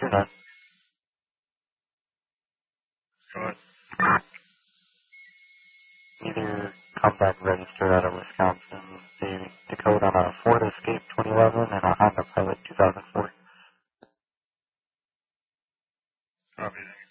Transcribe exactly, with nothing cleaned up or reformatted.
You're not. Go ahead. Either compact register out of Wisconsin, the, the code on a Ford Escape twenty eleven and a Honda Pilot two thousand four. Copy.